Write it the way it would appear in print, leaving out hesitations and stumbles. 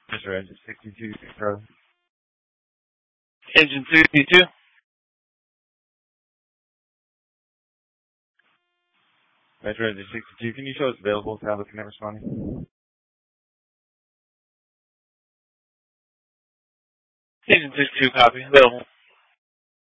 Mr. Engine 62, Charlie. Engine 62. Metro Engine 62, can you show us available? Tablet connect responding. Engine 62, copy. Available.